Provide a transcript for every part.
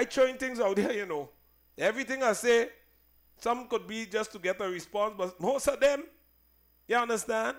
throwing things out there, you know. Everything I say, some could be just to get a response, but most of them, you understand?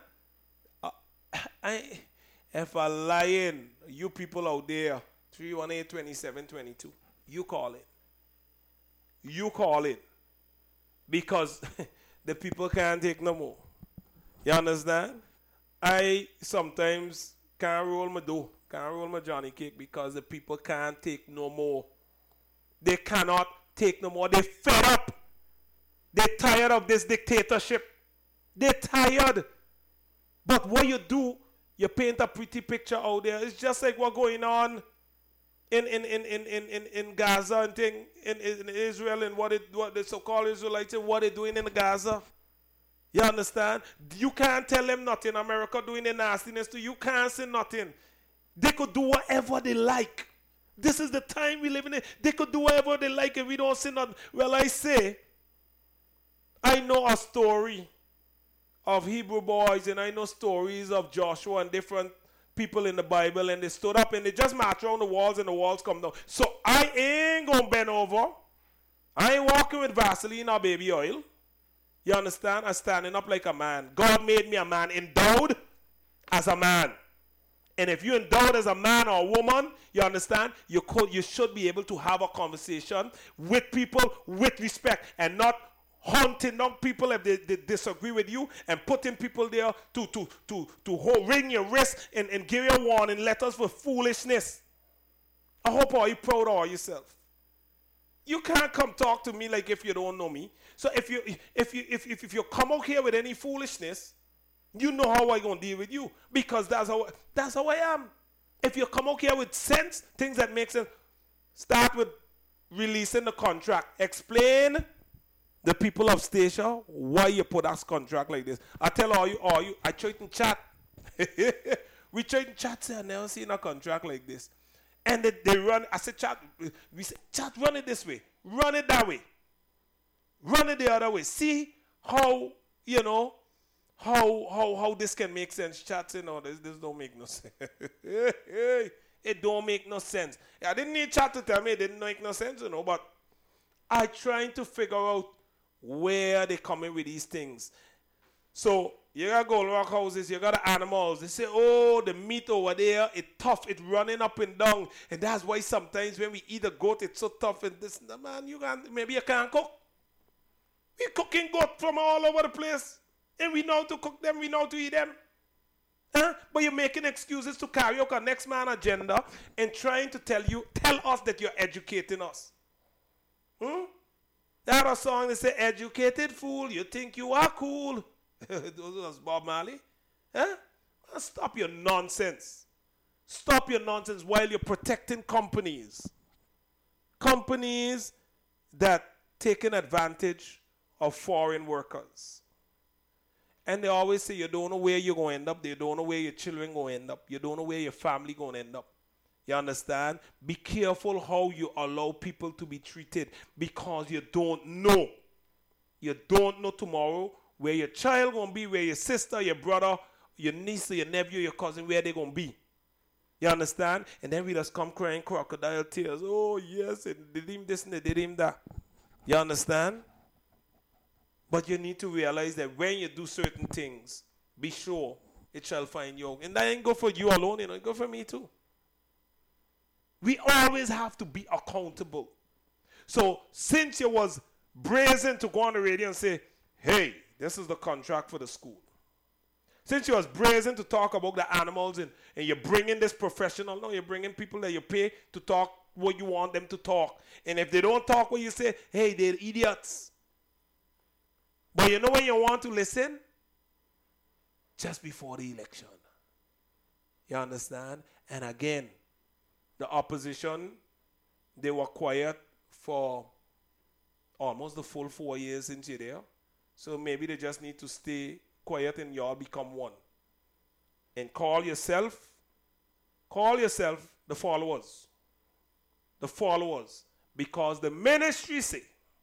If I lying, you people out there, 318-2722, you call it. You call it. Because the people can't take no more. You understand? I sometimes can't roll my dough, can't roll my Johnny cake because the people can't take no more. They cannot take no more. They're fed up. They're tired of this dictatorship. They're tired. But what you do, you paint a pretty picture out there. It's just like what's going on in Gaza and thing, in Israel and what the so-called Israelites and what they're doing in Gaza. You understand? You can't tell them nothing. America doing the nastiness to you. You can't say nothing. They could do whatever they like. This is the time we live in. They could do whatever they like and we don't say nothing. Well, I say, I know a story of Hebrew boys and I know stories of Joshua and different people in the Bible, and they stood up and they just marched around the walls and the walls come down. So I ain't going to bend over. I ain't walking with Vaseline or baby oil. You understand? I'm standing up like a man. God made me a man, endowed as a man. And if you're endowed as a man or a woman, you understand? You should be able to have a conversation with people with respect and not hunting down people if they disagree with you and putting people there to ring your wrist and give you a warning letters for foolishness. I hope are you proud of yourself. You can't come talk to me like if you don't know me. So if you come out here with any foolishness, you know how I'm gonna deal with you, because that's how I am. If you come out here with sense, things that make sense, start with releasing the contract. Explain the people of Stacia why you put us contract like this. I tell all you, I try to chat. We try to chat, say I never seen a contract like this. And they run, I said, chat, we say, chat, run it this way, run it that way, run it the other way. See how, you know, how this can make sense. Chat saying, no, this don't make no sense. It don't make no sense. I didn't need chat to tell me it didn't make no sense, you know, but I trying to figure out where they come in with these things. So you got Gold Rock houses, you got the animals. They say, oh, the meat over there, it's tough, it's running up and down. And that's why sometimes when we eat a goat, it's so tough. And this, man, maybe you can't cook. We're cooking goat from all over the place. And we know to cook them, we know to eat them. But you're making excuses to carry out a next man agenda and trying to tell us that you're educating us. That a song that say, educated fool, you think you are cool. Those was Bob Marley. Stop your nonsense. Stop your nonsense while you're protecting companies. Companies that taking advantage of foreign workers. And they always say you don't know where you're going to end up. They don't know where your children going to end up. You don't know where your family going to end up. You understand? Be careful how you allow people to be treated, because you don't know. You don't know tomorrow where your child going to be, where your sister, your brother, your niece, your nephew, your cousin, where they going to be. You understand? And then we just come crying crocodile tears. Oh, yes, and they did him this and they did him that. You understand? But you need to realize that when you do certain things, be sure it shall find you. And that ain't go for you alone, it go for me too. We always have to be accountable. So since you was brazen to go on the radio and say, hey, this is the contract for the school. Since you was brazen to talk about the animals and you're bringing this professional, no, you're bringing people that you pay to talk what you want them to talk. And if they don't talk what you say, hey, they're idiots. But you know when you want to listen? Just before the election. You understand? And again, the opposition, they were quiet for almost the full 4 years since you're there. So maybe they just need to stay quiet and y'all become one. And call yourself the followers. The followers. Because the ministry say,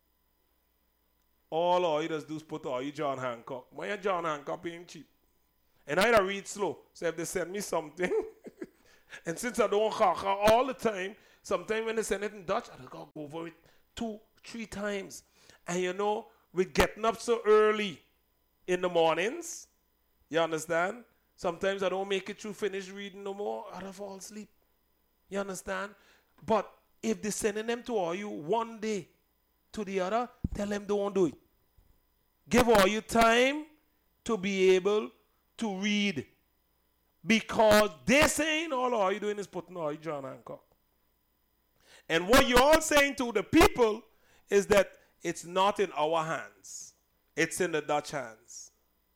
all you just do is put all you John Hancock. My John Hancock ain't cheap. And I read slow. So if they send me something, and since I don't caca all the time, Sometimes when they send it in Dutch, I got to go over it 2-3 times. And you know, with getting up so early in the mornings, you understand? Sometimes I don't make it through finish reading no more. I fall asleep. You understand? But if they're sending them to all you one day to the other, tell them don't do it. Give all you time to be able to read. Because they're saying all you doing is putting all you John Hancock. And what you're all saying to the people is that it's not in our hands. It's in the Dutch hands.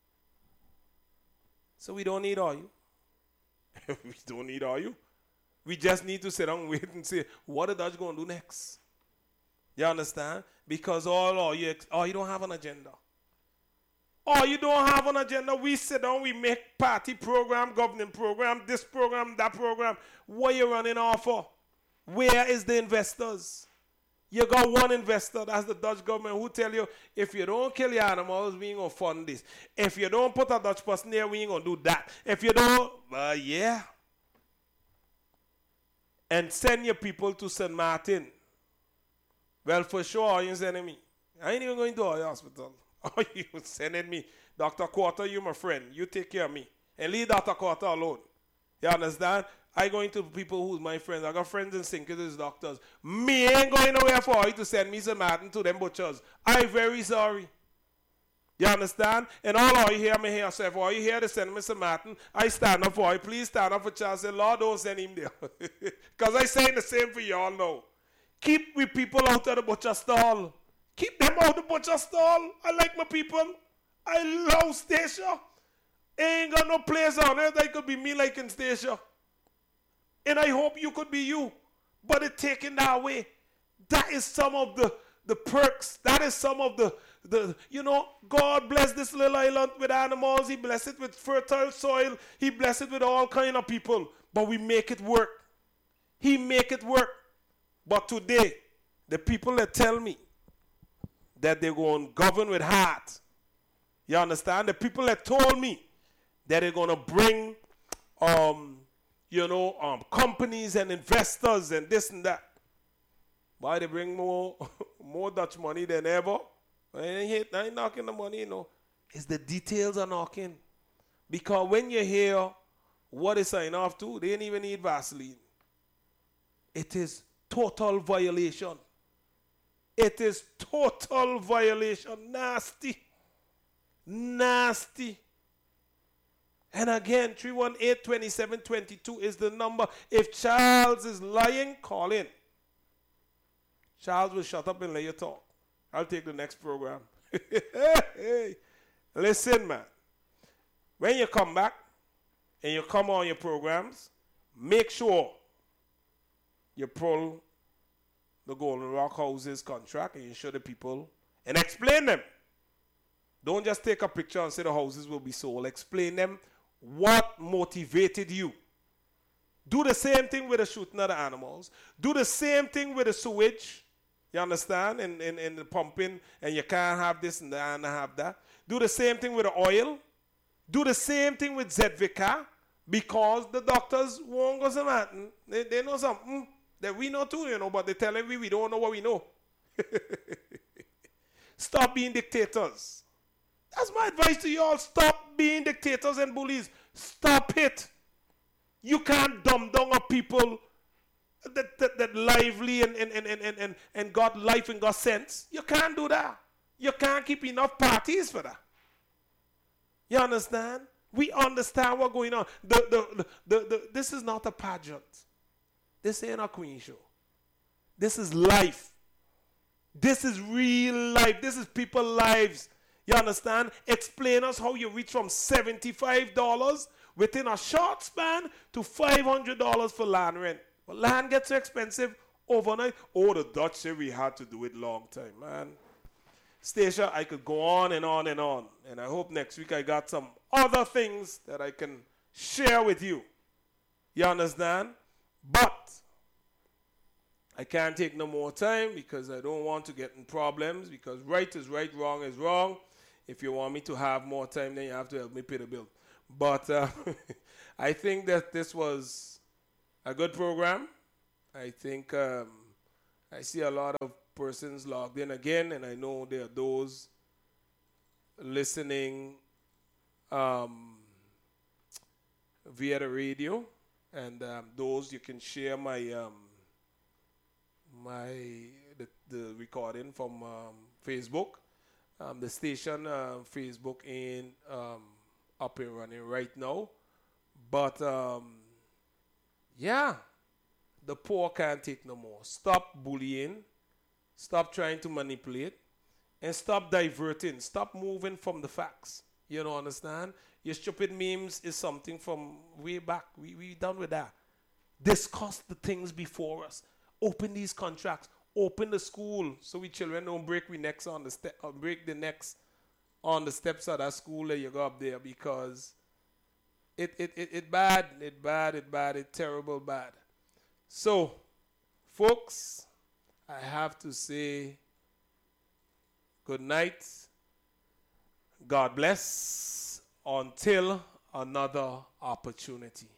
So we don't need all you. We don't need all you. We just need to sit down and wait and see what the Dutch going to do next. You understand? Because all you don't have an agenda. Oh, you don't have an agenda. We sit down, we make party program, governing program, this program, that program. What are you running off for? Where is the investors? You got one investor, that's the Dutch government, who tell you, if you don't kill your animals, we ain't going to fund this. If you don't put a Dutch person there, we ain't going to do that. If you don't, yeah. And send your people to St. Martin. Well, for sure, you're sending me. I ain't even going to our hospital. Oh, you sending me. Dr. Quarter, you my friend. You take care of me. And leave Dr. Quarter alone. You understand? I going to people who's my friends. I got friends in St. Kitts doctors. Me ain't going nowhere for you to send me St. Martin to them butchers. I'm very sorry. You understand? And all you hear me here, so if all you hear to send me St. Martin, I stand up for you. Please stand up for Charles. Say, Lord, don't send him there. Because I say the same for y'all now. Keep we people out of the butcher stall. Keep them out of the butcher stall. I like my people. I love Stacia. Ain't got no place on earth that could be me like in Stacia. And I hope you could be you. But it's taken that way. That is some of the perks. That is some of the God bless this little island with animals. He bless it with fertile soil. He bless it with all kind of people. But we make it work. He make it work. But today, the people that tell me that they're going to govern with heart, you understand? The people that told me that they're going to bring, companies and investors and this and that. Why they bring more Dutch money than ever? I ain't knocking the money, It's the details are knocking. Because when you hear what they sign off to, they ain't even need Vaseline. It is total violation. It is total violation. Nasty. Nasty. And again, 318-2722 is the number. If Charles is lying, call in. Charles will shut up and let you talk. I'll take the next program. Hey, listen, man. When you come back and you come on your programs, make sure you pull the Golden Rock Houses contract and you show the people and explain them. Don't just take a picture and say the houses will be sold. Explain them what motivated you. Do the same thing with the shooting of the animals. Do the same thing with the sewage. You understand? In the pumping, and you can't have this and that and have that. Do the same thing with the oil. Do the same thing with ZVK, because the doctors won't go to Martin. They know something that we know too, but they tell we don't know what we know. Stop being dictators. That's my advice to you all. Stop being dictators and bullies. Stop it. You can't dumb down a people that lively and got life and got sense. You can't do that. You can't keep enough parties for that. You understand? We understand what's going on. This is not a pageant. This ain't a Queen show. This is life. This is real life. This is people's lives. You understand? Explain us how you reach from $75 within a short span to $500 for land rent. Well, land gets so expensive overnight. Oh, the Dutch say we had to do it long time, man. Stacia, I could go on and on and on. And I hope next week I got some other things that I can share with you. You understand? But I can't take no more time because I don't want to get in problems, because right is right, wrong is wrong. If you want me to have more time, then you have to help me pay the bill. But I think that this was a good program. I think I see a lot of persons logged in again, and I know there are those listening um, via the radio, and those you can share the recording from Facebook. The station Facebook ain't up and running right now, but yeah, the poor can't take no more. Stop bullying, stop trying to manipulate, and stop diverting. Stop moving from the facts. You know, understand? Your stupid memes is something from way back. We done with that. Discuss the things before us. Open these contracts. Open the school so we children don't break we necks on the step or break the necks on the steps of that school that you go up there, because it bad, it terrible bad. So, folks, I have to say good night. God bless until another opportunity.